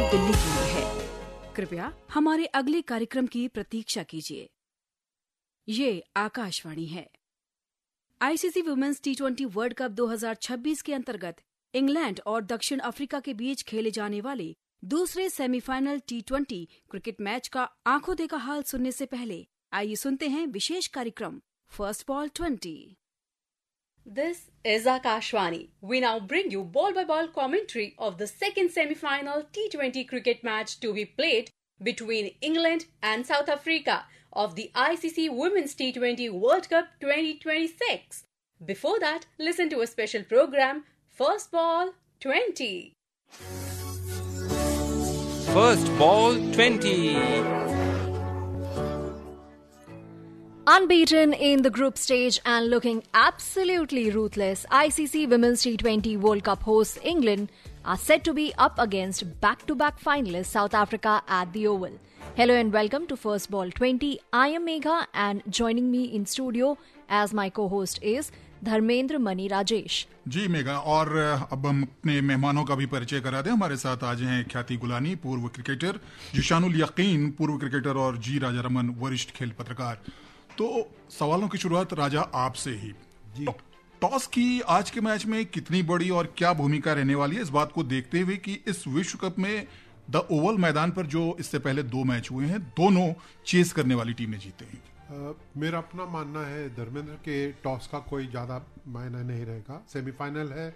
दिल्ली के लिए है। कृपया हमारे अगले कार्यक्रम की प्रतीक्षा कीजिए। ये आकाशवाणी है। आईसीसी वुमेन्स टी20 वर्ल्ड कप 2026 के अंतर्गत इंग्लैंड और दक्षिण अफ्रीका के बीच खेले जाने वाले दूसरे सेमीफाइनल टी20 क्रिकेट मैच का आंखों देखा हाल सुनने से पहले आइए सुनते हैं विशेष कार्यक्रम first ball 20। This is Akashvani. We now bring you ball-by-ball commentary of the second semi-final T20 cricket match to be played between England and South Africa of the ICC Women's T20 World Cup 2026. Before that, listen to a special program, First Ball 20. First Ball 20. Unbeaten in the group stage and looking absolutely ruthless, ICC Women's T20 World Cup hosts England are set to be up against back-to-back finalists South Africa at the Oval. Hello and welcome to First Ball 20. I am Megha and joining me in studio as my co-host is Dharmendra money Rajesh. Ji mega, और अब हम अपने मेहमानों का भी परिचय करा दें। हमारे साथ आज हैं ख्याति गुलानी, पूर्व क्रिकेटर, जिशानुल यकीन, पूर्व क्रिकेटर, और जी राजा रमन, वरिष्ठ खेल पत्रकार। तो सवालों की शुरुआत राजा आपसे ही। टॉस की आज के मैच में कितनी बड़ी और क्या भूमिका रहने वाली है, इस बात को देखते हुए कि इस विश्व कप में द ओवल मैदान पर जो इससे पहले 2 मैच हुए हैं, दोनों चेस करने वाली टीमें जीते हैं। मेरा अपना मानना है धर्मेंद्र के टॉस का कोई ज़्यादा मायना नहीं रहेगा। सेमीफाइनल है,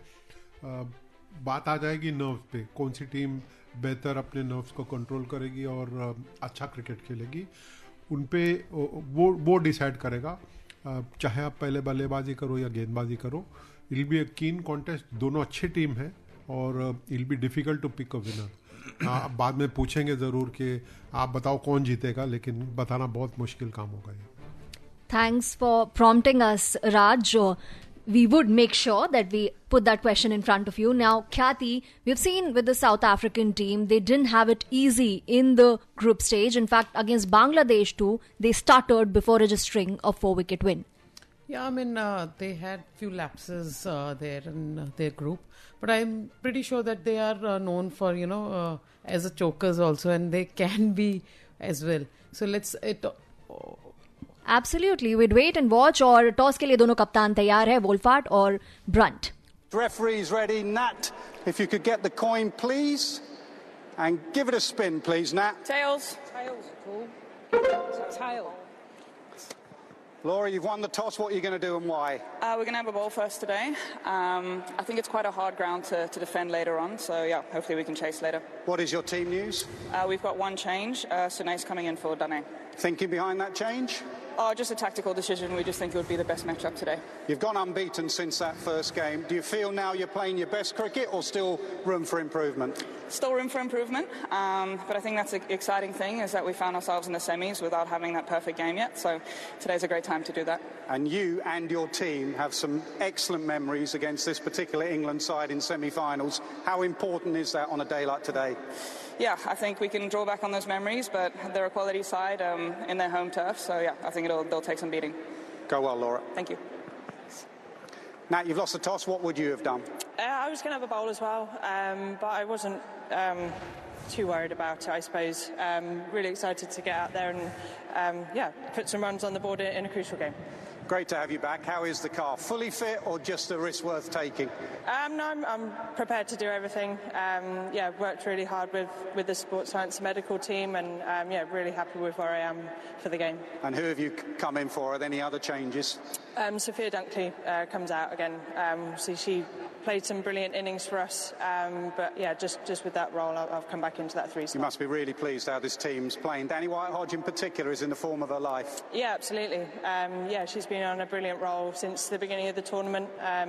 बात आ जाएगी नर्व्स पे, कौन सी टीम बेहतर अपने नर्व्स को कंट्रोल करेगी और अच्छा क्रिकेट खेलेगी, उन पे वो डिसाइड करेगा। चाहे आप पहले बल्लेबाजी करो या गेंदबाजी करो, इट बी ए कीन कॉन्टेस्ट। दोनों अच्छी टीम है और it be difficult to pick a winner. बाद में पूछेंगे ज़रूर कि आप बताओ कौन जीतेगा, लेकिन बताना बहुत मुश्किल काम होगा ये। Thanks for prompting us, Raj. We would make sure that we put that question in front of you. Now, Khyati, we've seen with the South African team, they didn't have it easy in the group stage. In fact, against Bangladesh too, they stuttered before registering a 4-wicket win. Yeah, I mean, they had few lapses there in their group. But I'm pretty sure that they are known for, as a chokers also, and they can be as well. So Absolutely. We'd wait and watch. और toss के लिए दोनों कप्तान तैयार है, वोल्फार्ट और Brunt. Referee's ready. Nat, if you could get the coin, please, and give it a spin, please, Nat. Tails. Cool. Tail. Laura, you've won the toss. What are you going to do and why? We're going to have a ball first today. I think it's quite a hard ground to defend later on. So, yeah, hopefully we can chase later. What is your team news? We've got one change. Sune's coming in for Dane. Thinking behind that change? Just a tactical decision. We just think it would be the best matchup today. You've gone unbeaten since that first game. Do you feel now you're playing your best cricket or still room for improvement? Still room for improvement. But I think that's the exciting thing is that we found ourselves in the semis without having that perfect game yet. So today's a great time to do that. And you and your team have some excellent memories against this particular England side in semi-finals. How important is that on a day like today? Yeah, I think we can draw back on those memories, but they're a quality side in their home turf. So, yeah, I think they'll take some beating. Go well, Laura. Thank you. Nat, you've lost the toss. What would you have done? I was going to have a bowl as well, but I wasn't too worried about it, I suppose. Really excited to get out there and, put some runs on the board in a crucial game. Great to have you back. How is the car? Fully fit or just a risk worth taking? No, I'm prepared to do everything. Worked really hard with the sports science medical team and, really happy with where I am for the game. And who have you come in for? Are there any other changes? Sophia Dunkley comes out again. She played some brilliant innings for us. Just with that role, I've come back into that 3 slot. You must be really pleased how this team's playing. Danny White-Hodge in particular is in the form of her life. Yeah, absolutely. She's been on a brilliant role since the beginning of the tournament.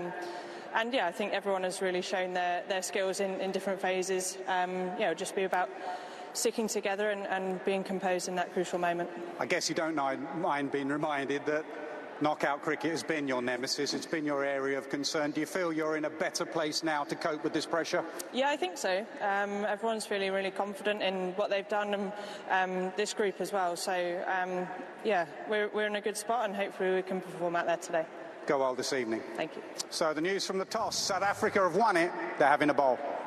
I think everyone has really shown their skills in different phases. Just be about sticking together and being composed in that crucial moment. I guess you don't mind being reminded that knockout cricket has been your nemesis. It's been your area of concern. Do you feel you're in a better place now to cope with this pressure? Yeah, I think so. Everyone's feeling really confident in what they've done and this group as well. So, we're in a good spot and hopefully we can perform out there today. Go well this evening. Thank you. So the news from the toss. South Africa have won it. They're having a bowl.